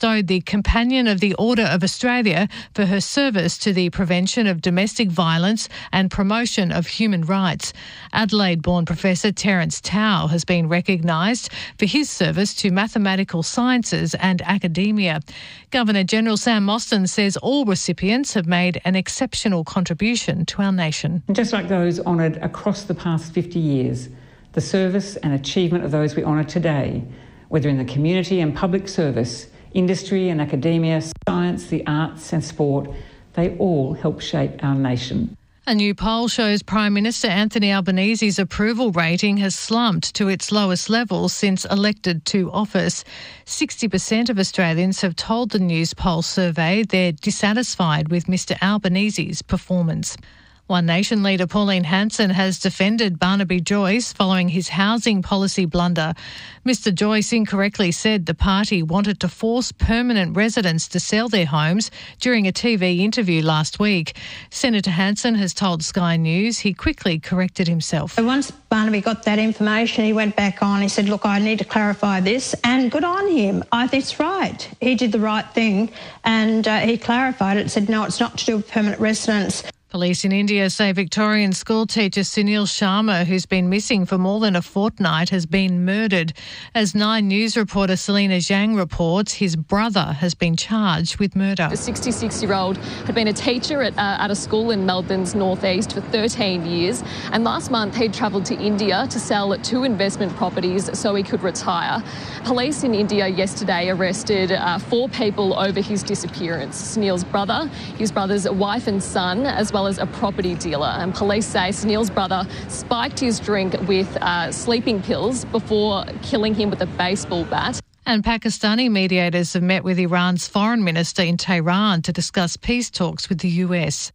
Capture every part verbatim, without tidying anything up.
bestowed the Companion of the Order of Australia for her service to the prevention of domestic violence and promotion of human rights. Adelaide-born Professor Terence Tao has been recognised for his service to mathematical sciences and academia. Governor-General Sam Mostyn says all recipients have made an exceptional contribution to our nation. Just like those honoured across the past fifty years, the service and achievement of those we honour today, whether in the community and public service, industry and academia, science, the arts and sport, they all help shape our nation. A new poll shows Prime Minister Anthony Albanese's approval rating has slumped to its lowest level since elected to office. sixty percent of Australians have told the Newspoll survey they're dissatisfied with Mr Albanese's performance. One Nation leader Pauline Hanson has defended Barnaby Joyce following his housing policy blunder. Mr Joyce incorrectly said the party wanted to force permanent residents to sell their homes during a T V interview last week. Senator Hanson has told Sky News he quickly corrected himself. Once Barnaby got that information, he went back on. He said, look, I need to clarify this, and good on him. I think it's right. He did the right thing, and uh, he clarified it, said, no, it's not to do with permanent residents. Police in India say Victorian schoolteacher Sunil Sharma, who's been missing for more than a fortnight, has been murdered. As Nine News reporter Selena Zhang reports, his brother has been charged with murder. The sixty-six-year-old had been a teacher at, uh, at a school in Melbourne's northeast for thirteen years, and last month he'd travelled to India to sell two investment properties so he could retire. Police in India yesterday arrested uh, four people over his disappearance. Sunil's brother, his brother's wife and son, as well as a property dealer. And police say Sunil's brother spiked his drink with uh, sleeping pills before killing him with a baseball bat. And Pakistani mediators have met with Iran's foreign minister in Tehran to discuss peace talks with the U S.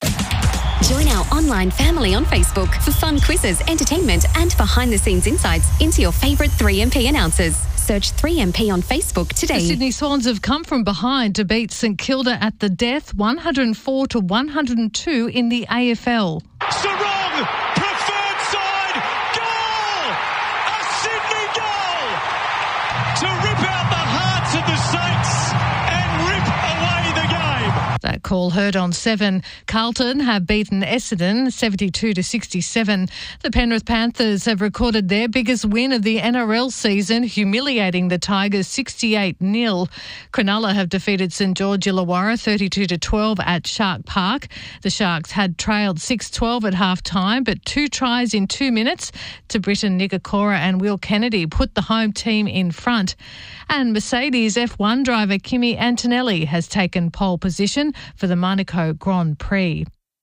Join our online family on Facebook for fun quizzes, entertainment and behind-the-scenes insights into your favourite three M P announcers. Search three M P on Facebook today. The Sydney Swans have come from behind to beat St Kilda at the death, one oh four to one oh two in the A F L. Sarong, preferred side, goal! A Sydney goal! To rip out the hearts of the Saints and rip away the game. That call heard on Seven. Carlton have beaten Essendon seventy-two to sixty-seven. The Penrith Panthers have recorded their biggest win of the N R L season, humiliating the Tigers sixty-eight nil. Cronulla have defeated St George Illawarra thirty-two to twelve at Shark Park. The Sharks had trailed six twelve at half-time, but two tries in two minutes to Britton Nickakora and Will Kennedy put the home team in front. And Mercedes F one driver Kimi Antonelli has taken pole position for the Monaco Grand Prix.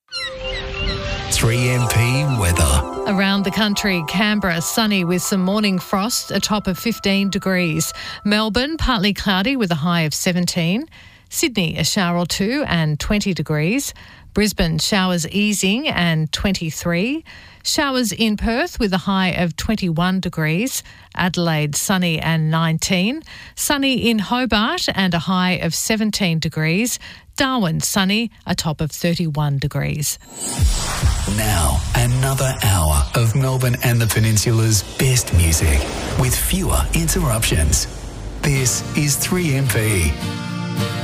three M P weather. Around the country, Canberra sunny with some morning frost, a top of fifteen degrees. Melbourne partly cloudy with a high of seventeen. Sydney a shower or two and twenty degrees. Brisbane showers easing and twenty-three. Showers in Perth with a high of twenty-one degrees. Adelaide sunny and nineteen. Sunny in Hobart and a high of seventeen degrees. Darwin sunny, a top of thirty-one degrees. Now, another hour of Melbourne and the Peninsula's best music with fewer interruptions. This is three M P.